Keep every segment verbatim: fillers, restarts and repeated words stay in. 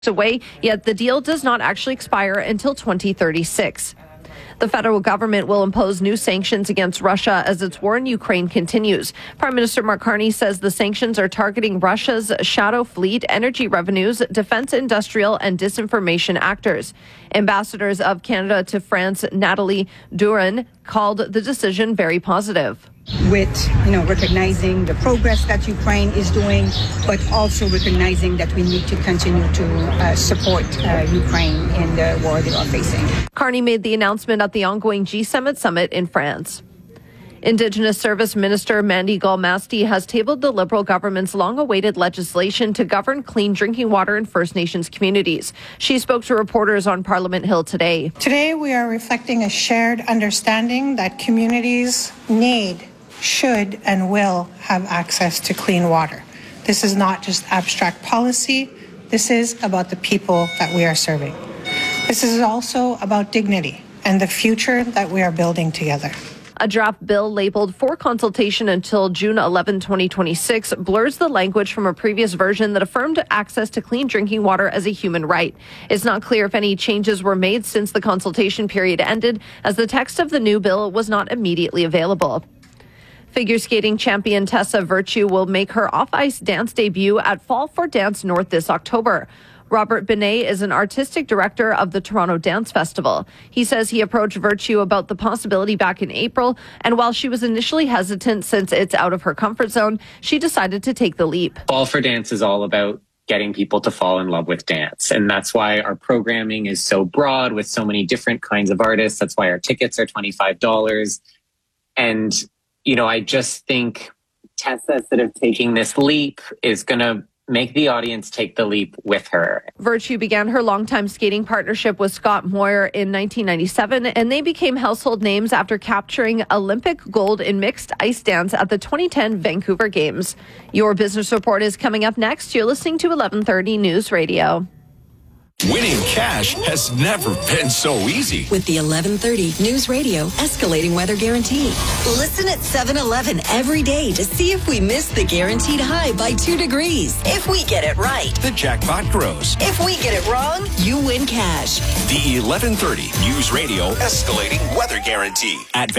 away, yet the deal does not actually expire until twenty thirty-six. The federal government will impose new sanctions against Russia as its war in Ukraine continues. Prime Minister Mark Carney says the sanctions are targeting Russia's shadow fleet, energy revenues, defense industrial, and disinformation actors. Ambassadors of Canada to France, Nathalie Duran, called the decision very positive. With, you know, recognizing the progress that Ukraine is doing, but also recognizing that we need to continue to uh, support uh, Ukraine in the war they are facing. Carney made the announcement at the ongoing G seven summit in France. Indigenous Service Minister Mandy Galmasti has tabled the Liberal government's long-awaited legislation to govern clean drinking water in First Nations communities. She spoke to reporters on Parliament Hill today. Today we are reflecting a shared understanding that communities need, should, and will have access to clean water. This is not just abstract policy. This is about the people that we are serving. This is also about dignity and the future that we are building together. A draft bill labeled for consultation until June eleventh, twenty twenty-six blurs the language from a previous version that affirmed access to clean drinking water as a human right. It's not clear if any changes were made since the consultation period ended, as the text of the new bill was not immediately available. Figure skating champion Tessa Virtue will make her off-ice dance debut at Fall for Dance North this October. Robert Binet is an artistic director of the Toronto Dance Festival. He says he approached Virtue about the possibility back in April, and while she was initially hesitant since it's out of her comfort zone, she decided to take the leap. Fall for Dance is all about getting people to fall in love with dance, and that's why our programming is so broad with so many different kinds of artists. That's why our tickets are twenty-five dollars. And, you know, I just think Tessa sort of taking this leap is going to make the audience take the leap with her. Virtue began her longtime skating partnership with Scott Moir in nineteen ninety-seven, and they became household names after capturing Olympic gold in mixed ice dance at the twenty ten Vancouver Games. Your business report is coming up next. You're listening to eleven thirty News Radio. Winning cash has never been so easy. With the eleven thirty News Radio Escalating Weather Guarantee. Listen at seven eleven every day to see if we miss the guaranteed high by two degrees. If we get it right, the jackpot grows. If we get it wrong, you win cash. The eleven thirty News Radio Escalating Weather Guarantee at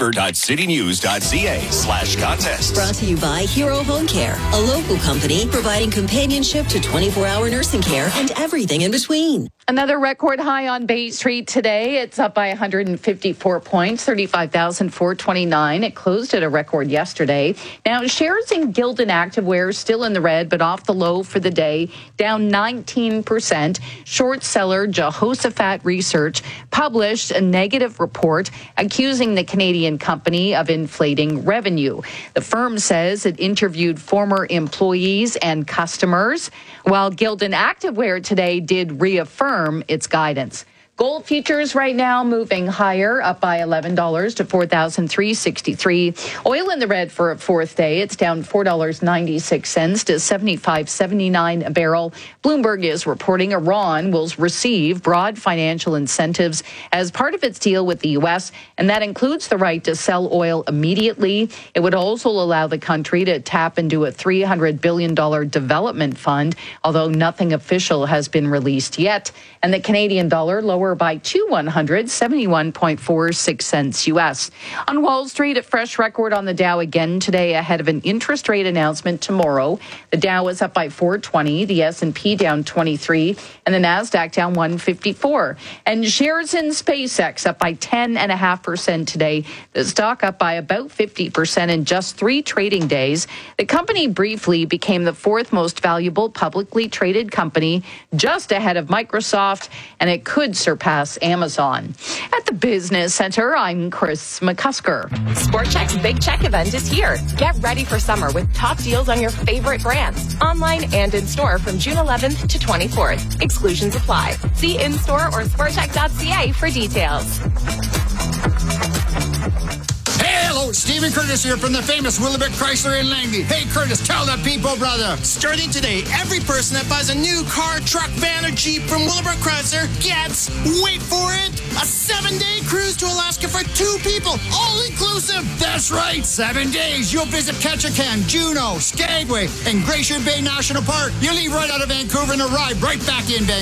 vancouver.citynews.ca slash contest. Brought to you by Hero Home Care, a local company providing companionship to twenty-four hour nursing care and everything in between. Another record high on Bay Street today. It's up by one hundred fifty-four points, thirty-five thousand four hundred twenty-nine. It closed at a record yesterday. Now, shares in Gildan Activewear still in the red, but off the low for the day, down nineteen percent. Short seller Jehoshaphat Research published a negative report accusing the Canadian company of inflating revenue. The firm says it interviewed former employees and customers, while Gildan Activewear today did reaffirm its guidance. Gold futures right now moving higher, up by eleven dollars to four thousand three hundred sixty-three dollars. Oil in the red for a fourth day. It's down four dollars and ninety-six cents to seventy-five dollars and seventy-nine cents a barrel. Bloomberg is reporting Iran will receive broad financial incentives as part of its deal with the U S, and that includes the right to sell oil immediately. It would also allow the country to tap into a three hundred billion dollars development fund, although nothing official has been released yet. And the Canadian dollar lower by two one hundred seventy-one point four six cents U S. On Wall Street, a fresh record on the Dow again today ahead of an interest rate announcement tomorrow. The Dow is up by four twenty, the S and P down twenty-three, and the Nasdaq down one fifty-four. And shares in SpaceX up by ten point five percent today. The stock up by about fifty percent in just three trading days. The company briefly became the fourth most valuable publicly traded company, just ahead of Microsoft, and it could surpass Amazon. At the Business Center, I'm Chris McCusker. Sport Chek's Big Check event is here. Get ready for summer with top deals on your favorite brands, online and in store from June eleventh to twenty-fourth. Exclusions apply. See in-store or sport chek dot c a for details. Hello! Hello, Stephen Curtis here from the famous Willowbrook Chrysler in Langley. Hey, Curtis, tell the people, brother. Starting today, every person that buys a new car, truck, van, or Jeep from Willowbrook Chrysler gets, wait for it, a seven-day cruise to Alaska for two people, all inclusive. That's right, seven days. You'll visit Ketchikan, Juneau, Skagway, and Glacier Bay National Park. You leave right out of Vancouver and arrive right back in Vancouver.